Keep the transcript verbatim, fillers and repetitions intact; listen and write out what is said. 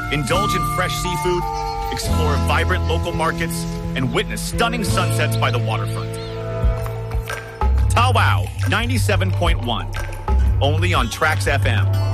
Indulge in fresh seafood, explore vibrant local markets, and witness stunning sunsets by the waterfront. Tawau ninety-seven point one, only on Trax F M.